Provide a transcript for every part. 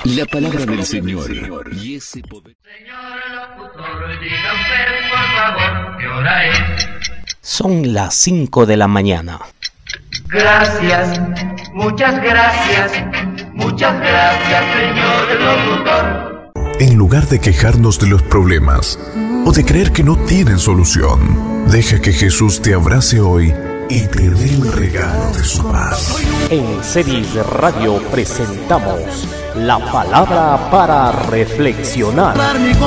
La palabra del Señor y ese poder. Señor locutor, diga usted por favor, ¿qué hora es? Son las 5 de la mañana. Gracias, muchas gracias, señor locutor. En lugar de quejarnos de los problemas o de creer que no tienen solución, deja que Jesús te abrace hoy y te dé el regalo de su paz. En Cedis Radio presentamos la palabra para reflexionar.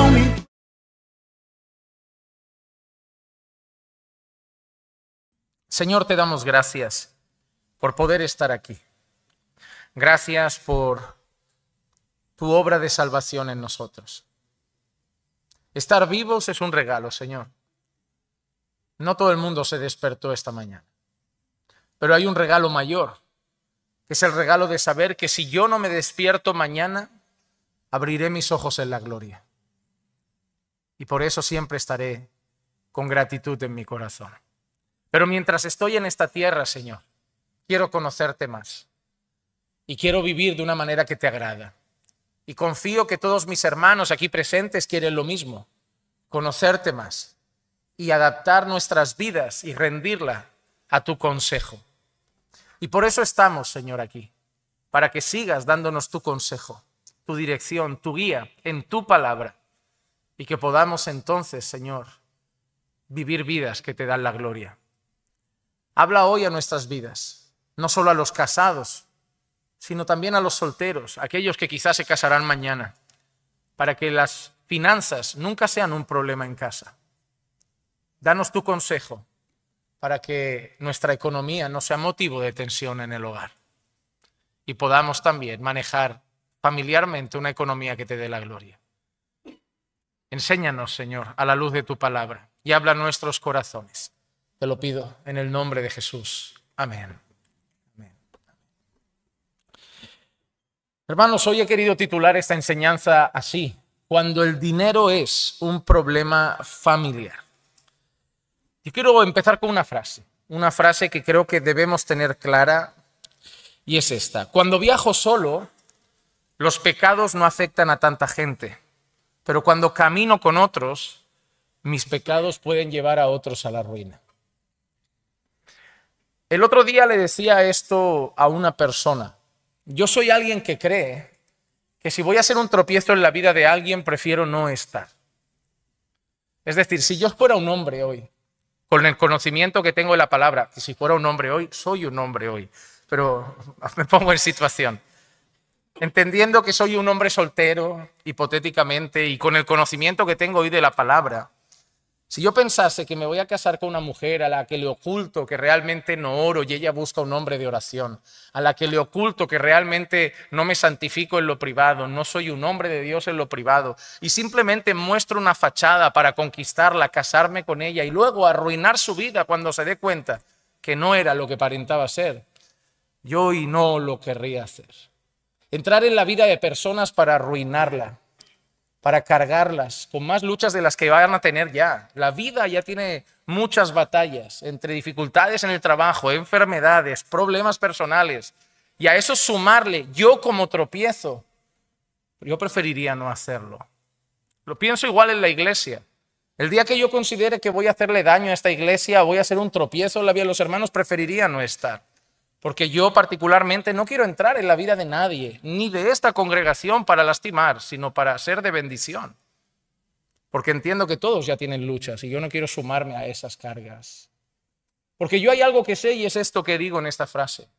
Señor, te damos gracias por poder estar aquí. Gracias por tu obra de salvación en nosotros. Estar vivos es un regalo, Señor. No todo el mundo se despertó esta mañana, pero hay un regalo mayor, que es el regalo de saber que si yo no me despierto mañana, abriré mis ojos en la gloria. Y por eso siempre estaré con gratitud en mi corazón. Pero mientras estoy en esta tierra, Señor, quiero conocerte más y quiero vivir de una manera que te agrada. Y confío que todos mis hermanos aquí presentes quieren lo mismo, conocerte más y adaptar nuestras vidas y rendirla a tu consejo. Y por eso estamos, Señor, aquí, para que sigas dándonos tu consejo, tu dirección, tu guía en tu palabra y que podamos entonces, Señor, vivir vidas que te dan la gloria. Habla hoy a nuestras vidas, no solo a los casados, sino también a los solteros, aquellos que quizás se casarán mañana, para que las finanzas nunca sean un problema en casa. Danos tu consejo para que nuestra economía no sea motivo de tensión en el hogar y podamos también manejar familiarmente una economía que te dé la gloria. Enséñanos, Señor, a la luz de tu palabra y habla a nuestros corazones. Te lo pido en el nombre de Jesús. Amén. Amén. Hermanos, hoy he querido titular esta enseñanza así: cuando el dinero es un problema familiar. Yo quiero empezar con una frase que creo que debemos tener clara, y es esta: cuando viajo solo, los pecados no afectan a tanta gente, pero cuando camino con otros, mis pecados pueden llevar a otros a la ruina. El otro día le decía esto a una persona. Yo soy alguien que cree que si voy a ser un tropiezo en la vida de alguien, prefiero no estar. Es decir, si yo fuera un hombre hoy, con el conocimiento que tengo de la palabra, que si fuera un hombre hoy, soy un hombre hoy, pero me pongo en situación. Entendiendo que soy un hombre soltero, hipotéticamente, y con el conocimiento que tengo hoy de la palabra, si yo pensase que me voy a casar con una mujer a la que le oculto que realmente no oro y ella busca un hombre de oración, a la que le oculto que realmente no me santifico en lo privado, no soy un hombre de Dios en lo privado, y simplemente muestro una fachada para conquistarla, casarme con ella y luego arruinar su vida cuando se dé cuenta que no era lo que aparentaba ser, yo hoy no lo querría hacer. Entrar en la vida de personas para arruinarla, para cargarlas con más luchas de las que van a tener ya. La vida ya tiene muchas batallas, entre dificultades en el trabajo, enfermedades, problemas personales. Y a eso sumarle yo como tropiezo, yo preferiría no hacerlo. Lo pienso igual en la iglesia. El día que yo considere que voy a hacerle daño a esta iglesia, o voy a hacer un tropiezo en la vida de los hermanos, preferiría no estar. Porque yo particularmente no quiero entrar en la vida de nadie, ni de esta congregación para lastimar, sino para ser de bendición. Porque entiendo que todos ya tienen luchas y yo no quiero sumarme a esas cargas. Porque yo hay algo que sé y es esto que digo en esta frase.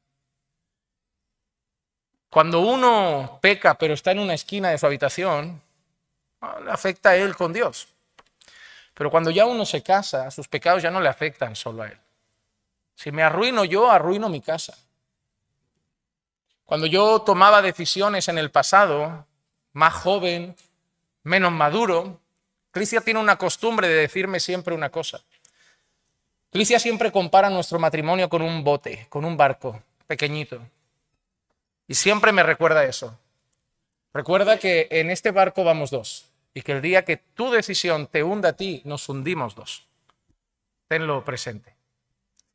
Cuando uno peca pero está en una esquina de su habitación, le afecta a él con Dios. Pero cuando ya uno se casa, sus pecados ya no le afectan solo a él. Si me arruino yo, arruino mi casa. Cuando yo tomaba decisiones en el pasado, más joven, menos maduro, Clicia tiene una costumbre de decirme siempre una cosa. Clicia siempre compara nuestro matrimonio con un bote, con un barco pequeñito. Y siempre me recuerda eso. Recuerda que en este barco vamos dos y que el día que tu decisión te hunda a ti, nos hundimos dos. Tenlo presente.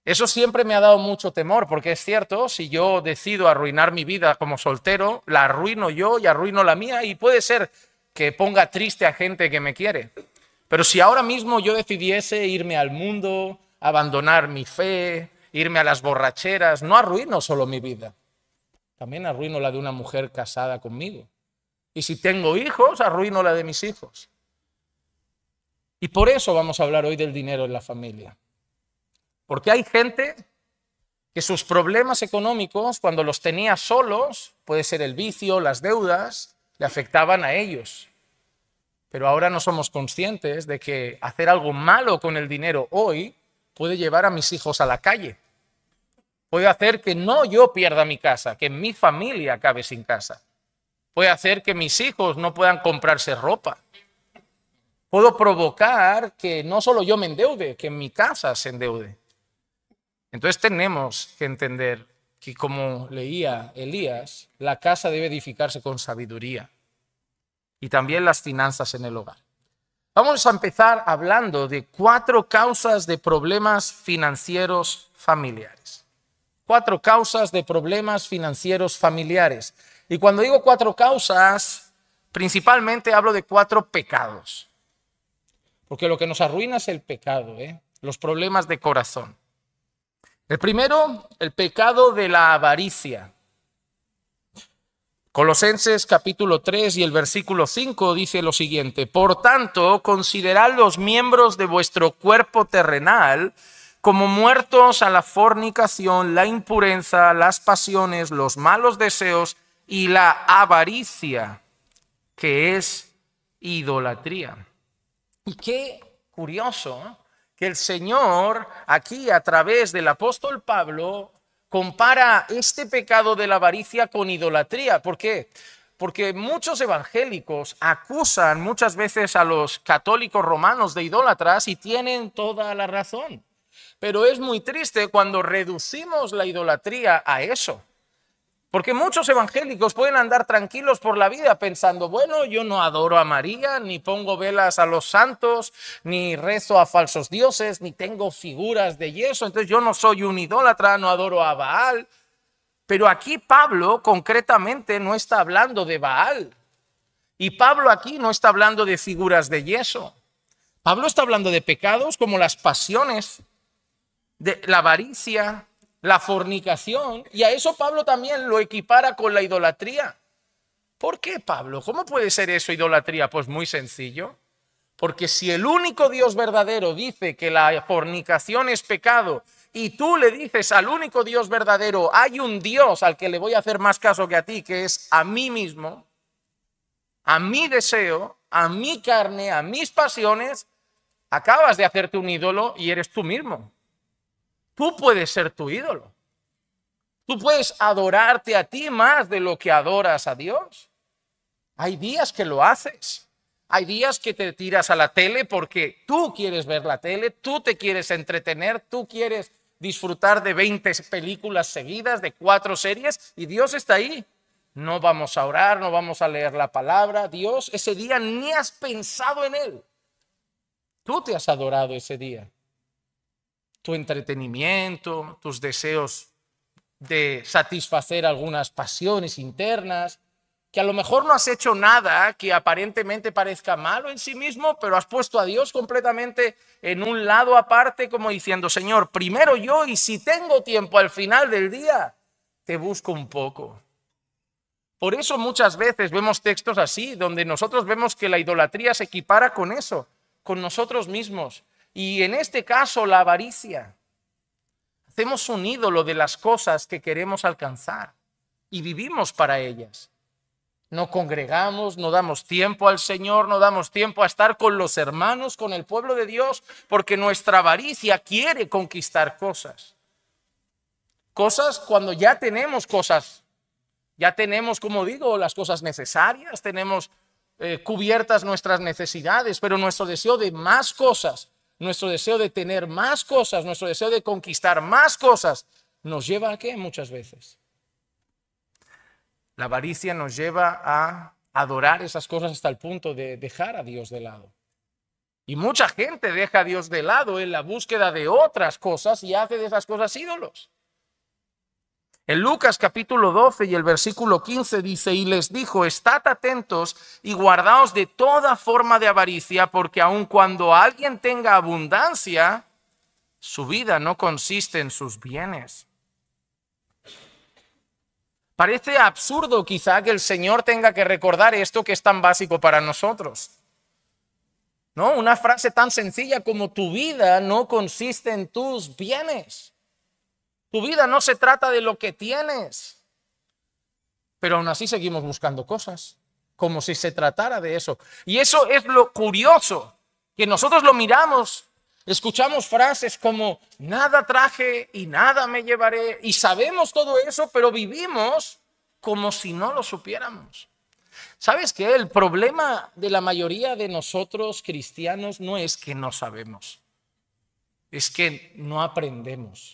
Eso siempre me ha dado mucho temor, porque es cierto, si yo decido arruinar mi vida como soltero, la arruino yo y arruino la mía, y puede ser que ponga triste a gente que me quiere. Pero si ahora mismo yo decidiese irme al mundo, abandonar mi fe, irme a las borracheras, no arruino solo mi vida, también arruino la de una mujer casada conmigo. Y si tengo hijos, arruino la de mis hijos. Y por eso vamos a hablar hoy del dinero en la familia. Porque hay gente que sus problemas económicos, cuando los tenía solos, puede ser el vicio, las deudas, le afectaban a ellos. Pero ahora no somos conscientes de que hacer algo malo con el dinero hoy puede llevar a mis hijos a la calle. Puede hacer que no yo pierda mi casa, que mi familia acabe sin casa. Puede hacer que mis hijos no puedan comprarse ropa. Puedo provocar que no solo yo me endeude, que mi casa se endeude. Entonces tenemos que entender que, como leía Elías, la casa debe edificarse con sabiduría y también las finanzas en el hogar. Vamos a empezar hablando de 4 causas de problemas financieros familiares. 4 causas de problemas financieros familiares. Y cuando digo 4 causas, principalmente hablo de 4 pecados. Porque lo que nos arruina es el pecado, los problemas de corazón. El primero, el pecado de la avaricia. Colosenses capítulo 3 y el versículo 5 dice lo siguiente: por tanto, considerad los miembros de vuestro cuerpo terrenal como muertos a la fornicación, la impureza, las pasiones, los malos deseos y la avaricia, que es idolatría. Y qué curioso, ¿no?, que el Señor aquí a través del apóstol Pablo compara este pecado de la avaricia con idolatría. ¿Por qué? Porque muchos evangélicos acusan muchas veces a los católicos romanos de idólatras y tienen toda la razón. Pero es muy triste cuando reducimos la idolatría a eso. Porque muchos evangélicos pueden andar tranquilos por la vida pensando, bueno, yo no adoro a María, ni pongo velas a los santos, ni rezo a falsos dioses, ni tengo figuras de yeso, entonces yo no soy un idólatra, no adoro a Baal. Pero aquí Pablo concretamente no está hablando de Baal. Y Pablo aquí no está hablando de figuras de yeso. Pablo está hablando de pecados como las pasiones, de la avaricia, la fornicación, y a eso Pablo también lo equipara con la idolatría. ¿Por qué, Pablo? ¿Cómo puede ser eso idolatría? Pues muy sencillo. Porque si el único Dios verdadero dice que la fornicación es pecado y tú le dices al único Dios verdadero, hay un Dios al que le voy a hacer más caso que a ti, que es a mí mismo, a mi deseo, a mi carne, a mis pasiones, acabas de hacerte un ídolo y eres tú mismo. Tú puedes ser tu ídolo. Tú puedes adorarte a ti más de lo que adoras a Dios. Hay días que lo haces. Hay días que te tiras a la tele porque tú quieres ver la tele, tú te quieres entretener, tú quieres disfrutar de 20 películas seguidas, de 4 series, y Dios está ahí. No vamos a orar, no vamos a leer la palabra. Dios, ese día ni has pensado en Él. Tú te has adorado ese día. Tu entretenimiento, tus deseos de satisfacer algunas pasiones internas, que a lo mejor no has hecho nada que aparentemente parezca malo en sí mismo, pero has puesto a Dios completamente en un lado aparte, como diciendo, Señor, primero yo, y si tengo tiempo al final del día, te busco un poco. Por eso muchas veces vemos textos así, donde nosotros vemos que la idolatría se equipara con eso, con nosotros mismos. Y en este caso, la avaricia. Hacemos un ídolo de las cosas que queremos alcanzar y vivimos para ellas. No congregamos, no damos tiempo al Señor, no damos tiempo a estar con los hermanos, con el pueblo de Dios, porque nuestra avaricia quiere conquistar cosas. Cosas cuando ya tenemos cosas. Ya tenemos, como digo, las cosas necesarias, tenemos cubiertas nuestras necesidades, pero nuestro deseo de más cosas, nuestro deseo de tener más cosas, nuestro deseo de conquistar más cosas, nos lleva a ¿qué? Muchas veces. La avaricia nos lleva a adorar esas cosas hasta el punto de dejar a Dios de lado. Y mucha gente deja a Dios de lado en la búsqueda de otras cosas y hace de esas cosas ídolos. En Lucas capítulo 12 y el versículo 15 dice, y les dijo, estad atentos y guardaos de toda forma de avaricia, porque aun cuando alguien tenga abundancia, su vida no consiste en sus bienes. Parece absurdo quizá que el Señor tenga que recordar esto que es tan básico para nosotros. ¿No? Una frase tan sencilla como tu vida no consiste en tus bienes. Tu vida no se trata de lo que tienes. Pero aún así seguimos buscando cosas, como si se tratara de eso. Y eso es lo curioso, que nosotros lo miramos, escuchamos frases como nada traje y nada me llevaré, y sabemos todo eso, pero vivimos como si no lo supiéramos. ¿Sabes qué? El problema de la mayoría de nosotros cristianos no es que no sabemos, es que no aprendemos.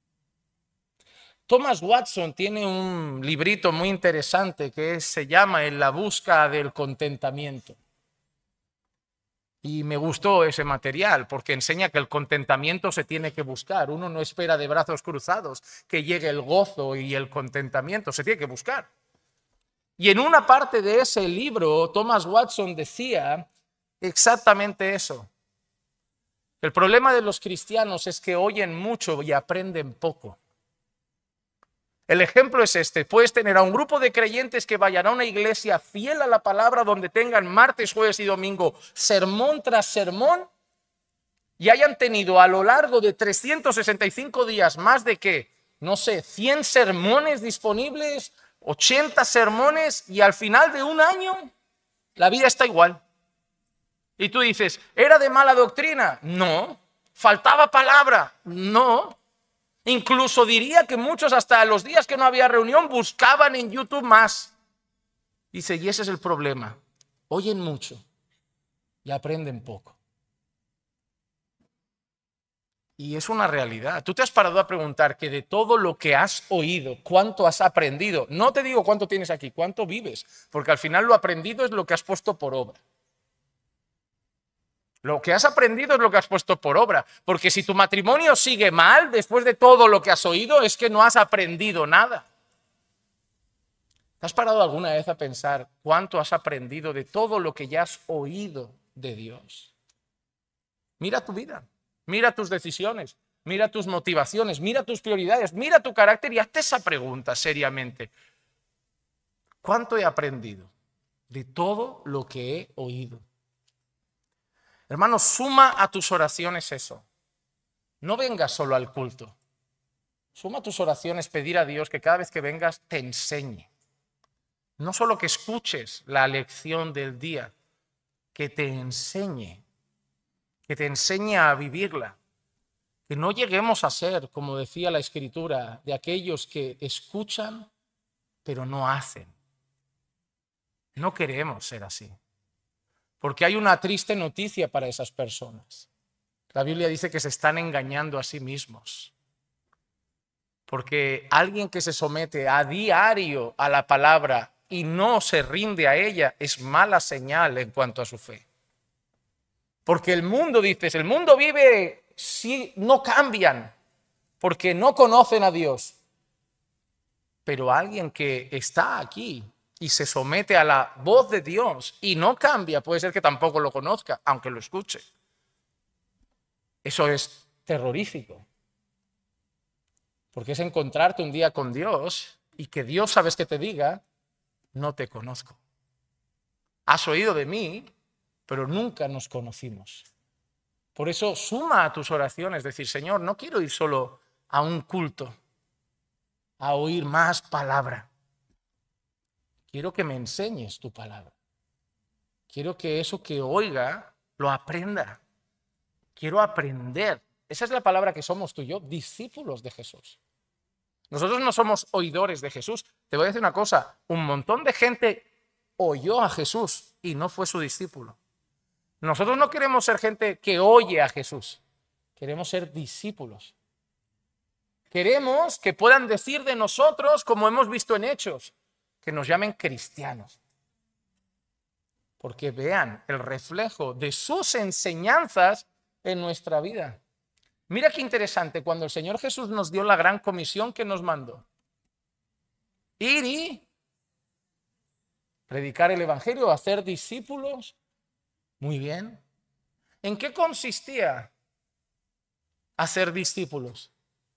Thomas Watson tiene un librito muy interesante que se llama En la busca del contentamiento. Y me gustó ese material porque enseña que el contentamiento se tiene que buscar. Uno no espera de brazos cruzados que llegue el gozo y el contentamiento, se tiene que buscar. Y en una parte de ese libro, Thomas Watson decía exactamente eso. El problema de los cristianos es que oyen mucho y aprenden poco. El ejemplo es este: puedes tener a un grupo de creyentes que vayan a una iglesia fiel a la palabra, donde tengan martes, jueves y domingo sermón tras sermón, y hayan tenido a lo largo de 365 días más de que, no sé, 100 sermones disponibles, 80 sermones, y al final de un año la vida está igual. Y tú dices, ¿era de mala doctrina? No. ¿Faltaba palabra? No. Incluso diría que muchos, hasta los días que no había reunión, buscaban en YouTube más. Dice, y ese es el problema. Oyen mucho y aprenden poco. Y es una realidad. Tú te has parado a preguntar que de todo lo que has oído, ¿cuánto has aprendido? No te digo cuánto tienes aquí, cuánto vives, porque al final lo aprendido es lo que has puesto por obra. Lo que has aprendido es lo que has puesto por obra, porque si tu matrimonio sigue mal después de todo lo que has oído, es que no has aprendido nada. ¿Te has parado alguna vez a pensar cuánto has aprendido de todo lo que ya has oído de Dios? Mira tu vida, mira tus decisiones, mira tus motivaciones, mira tus prioridades, mira tu carácter y hazte esa pregunta seriamente. ¿Cuánto he aprendido de todo lo que he oído? Hermano, suma a tus oraciones eso. No vengas solo al culto. Suma a tus oraciones pedir a Dios que cada vez que vengas te enseñe. No solo que escuches la lección del día, que te enseñe a vivirla. Que no lleguemos a ser, como decía la Escritura, de aquellos que escuchan pero no hacen. No queremos ser así. Porque hay una triste noticia para esas personas. La Biblia dice que se están engañando a sí mismos. Porque alguien que se somete a diario a la palabra y no se rinde a ella es mala señal en cuanto a su fe. Porque el mundo, dices, el mundo vive si no cambian, porque no conocen a Dios. Pero alguien que está aquí y se somete a la voz de Dios y no cambia, puede ser que tampoco lo conozca, aunque lo escuche. Eso es terrorífico. Porque es encontrarte un día con Dios y que Dios, sabes que te diga, no te conozco. Has oído de mí, pero nunca nos conocimos. Por eso suma a tus oraciones, decir, Señor, no quiero ir solo a un culto, a oír más palabra. Quiero que me enseñes tu palabra. Quiero que eso que oiga lo aprenda. Quiero aprender. Esa es la palabra que somos tú y yo, discípulos de Jesús. Nosotros no somos oidores de Jesús. Te voy a decir una cosa, un montón de gente oyó a Jesús y no fue su discípulo. Nosotros no queremos ser gente que oye a Jesús. Queremos ser discípulos. Queremos que puedan decir de nosotros, como hemos visto en Hechos, que nos llamen cristianos. porque vean el reflejo de sus enseñanzas en nuestra vida. Mira qué interesante, cuando el Señor Jesús nos dio la gran comisión que nos mandó. Ir y predicar el Evangelio, hacer discípulos. Muy bien. ¿En qué consistía hacer discípulos?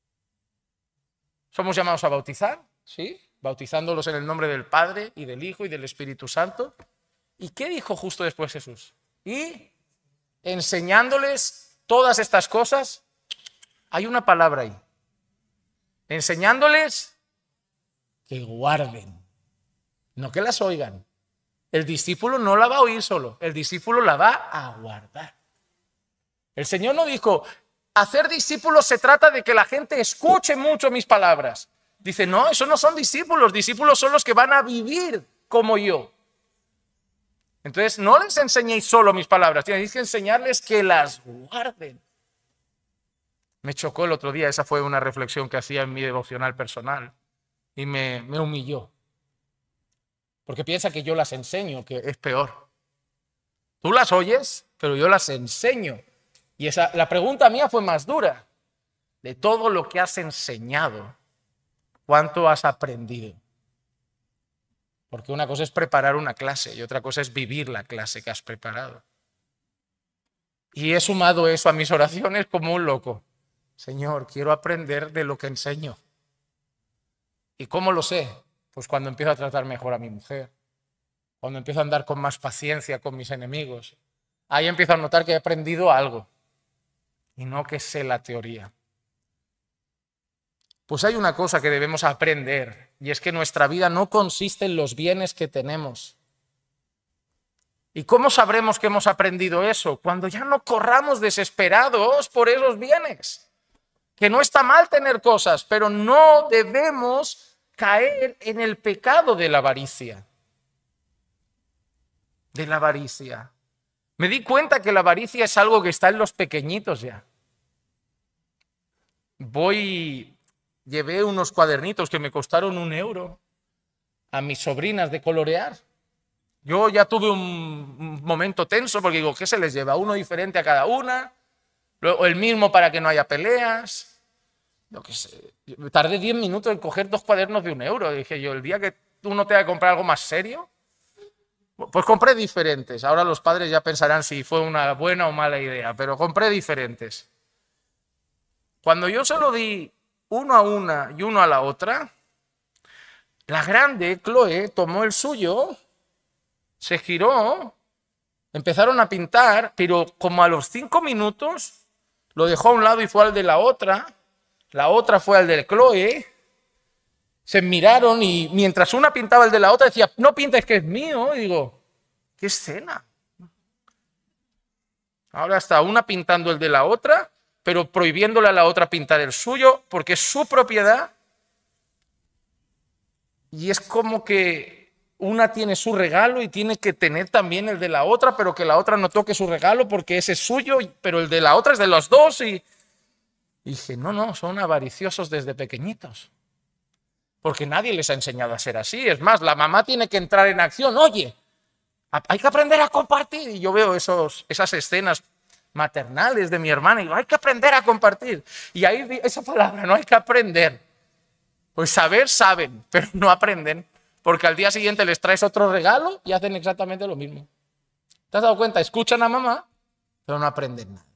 Somos llamados a bautizar, ¿sí? Bautizándolos en el nombre del Padre y del Hijo y del Espíritu Santo. ¿Y qué dijo justo después Jesús? Y enseñándoles todas estas cosas. Hay una palabra ahí. Enseñándoles que guarden, no que las oigan. El discípulo no la va a oír solo, el discípulo la va a guardar. El Señor no dijo, hacer discípulos se trata de que la gente escuche mucho mis palabras. Dice, no, eso no son discípulos, discípulos son los que van a vivir como yo. Entonces, no les enseñéis solo mis palabras, tenéis que enseñarles que las guarden. Me chocó el otro día, esa fue una reflexión que hacía en mi devocional personal y me humilló. Porque piensa que yo las enseño, que es peor. Tú las oyes, pero yo las enseño. Y la pregunta mía fue más dura. De todo lo que has enseñado, ¿cuánto has aprendido? Porque una cosa es preparar una clase y otra cosa es vivir la clase que has preparado. Y he sumado eso a mis oraciones como un loco. Señor, quiero aprender de lo que enseño. ¿Y cómo lo sé? Pues cuando empiezo a tratar mejor a mi mujer, cuando empiezo a andar con más paciencia con mis enemigos. Ahí empiezo a notar que he aprendido algo y no que sé la teoría. Pues hay una cosa que debemos aprender y es que nuestra vida no consiste en los bienes que tenemos. ¿Y cómo sabremos que hemos aprendido eso? Cuando ya no corramos desesperados por esos bienes. Que no está mal tener cosas, pero no debemos caer en el pecado de la avaricia. De la avaricia. Me di cuenta que la avaricia es algo que está en los pequeñitos ya. Llevé unos cuadernitos que me costaron €1 a mis sobrinas de colorear. Yo ya tuve un momento tenso porque digo, ¿qué se les lleva? Uno diferente a cada una, luego el mismo para que no haya peleas. Lo que sé. Tardé 10 minutos en coger 2 cuadernos de €1. Dije yo, el día que uno tenga que comprar algo más serio, pues compré diferentes. Ahora los padres ya pensarán si fue una buena o mala idea, pero compré diferentes. Cuando yo se lo di uno a una y uno a la otra, la grande, Chloe, tomó el suyo, se giró, empezaron a pintar, pero como a los 5 minutos lo dejó a un lado y fue al de la otra fue al de Chloe, se miraron y mientras una pintaba el de la otra decía, no pintes que es mío, y digo, ¿qué escena? Ahora está una pintando el de la otra, pero prohibiéndole a la otra pintar el suyo porque es su propiedad. Y es como que una tiene su regalo y tiene que tener también el de la otra, pero que la otra no toque su regalo porque ese es suyo, pero el de la otra es de los dos. Y dije, no, son avariciosos desde pequeñitos. Porque nadie les ha enseñado a ser así. Es más, la mamá tiene que entrar en acción. Oye, hay que aprender a compartir. Y yo veo esas escenas maternales de mi hermana y digo, hay que aprender a compartir. Y ahí esa palabra, no hay que aprender. Pues saber, saben, pero no aprenden. Porque al día siguiente les traes otro regalo y hacen exactamente lo mismo. ¿Te has dado cuenta? Escuchan a mamá, pero no aprenden nada.